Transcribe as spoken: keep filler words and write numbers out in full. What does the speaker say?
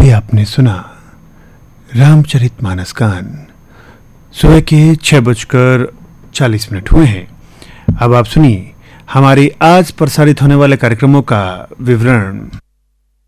अभी आपने सुना रामचरितमानस गान। सुबह के छह बजकर चालीस मिनट हुए हैं। अब आप सुनिए हमारे आज प्रसारित होने वाले कार्यक्रमों का विवरण।